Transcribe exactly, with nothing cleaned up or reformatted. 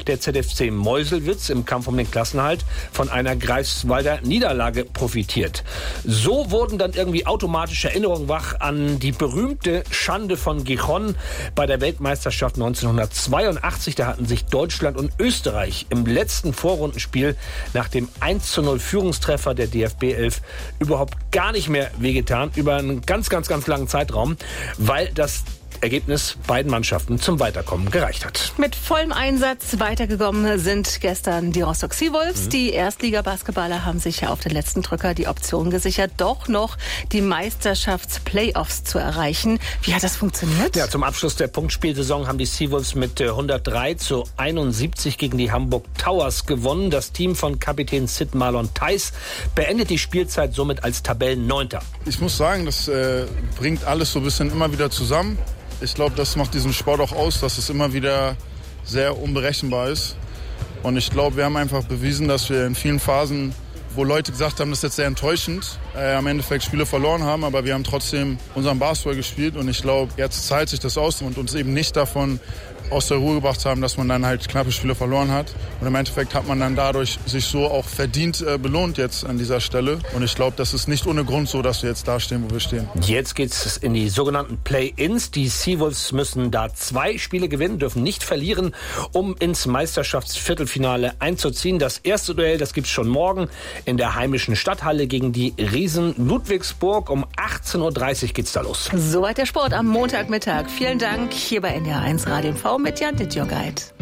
der Z F C Meuselwitz im Kampf um den Klassenerhalt von einer Greifswalder Niederlage profitiert. So wurden dann irgendwie automatisch Erinnerungen wach an die berühmte Schande von Gijón bei der Weltmeisterschaft neunzehnhundertzweiundachtzig. Da hatten sich Deutschland und Österreich im letzten Vorrundenspiel nach dem eins zu null Führungstreffer der D F B elf überhaupt gar nicht mehr wehgetan über einen ganz, ganz, ganz langen Zeitraum, weil das Ergebnis beiden Mannschaften zum Weiterkommen gereicht hat. Mit vollem Einsatz weitergekommen sind gestern die Rostock Seawolves. Mhm. Die Erstliga-Basketballer haben sich ja auf den letzten Drücker die Option gesichert, doch noch die Meisterschafts-Playoffs zu erreichen. Wie hat das funktioniert? Ja, zum Abschluss der Punktspielsaison haben die Seawolves mit hundertdrei zu einundsiebzig gegen die Hamburg Towers gewonnen. Das Team von Kapitän Sid Marlon Theis beendet die Spielzeit somit als Tabellenneunter. Ich muss sagen, das äh, bringt alles so ein bisschen immer wieder zusammen. Ich glaube, das macht diesen Sport auch aus, dass es immer wieder sehr unberechenbar ist. Und ich glaube, wir haben einfach bewiesen, dass wir in vielen Phasen, wo Leute gesagt haben, das ist jetzt sehr enttäuschend, äh, am Endeffekt Spiele verloren haben, aber wir haben trotzdem unseren Basketball gespielt. Und ich glaube, jetzt zahlt sich das aus und uns eben nicht davon aus der Ruhe gebracht haben, dass man dann halt knappe Spiele verloren hat. Und im Endeffekt hat man dann dadurch sich so auch verdient äh, belohnt jetzt an dieser Stelle. Und ich glaube, das ist nicht ohne Grund so, dass wir jetzt da stehen, wo wir stehen. Jetzt geht's in die sogenannten Play-Ins. Die Seawolves müssen da zwei Spiele gewinnen, dürfen nicht verlieren, um ins Meisterschaftsviertelfinale einzuziehen. Das erste Duell, das gibt's schon morgen in der heimischen Stadthalle gegen die Riesen Ludwigsburg. Um achtzehn Uhr dreißig geht's da los. Soweit der Sport am Montagmittag. Vielen Dank hier bei N D R eins Radio M V mit Jan Dittjörgeit.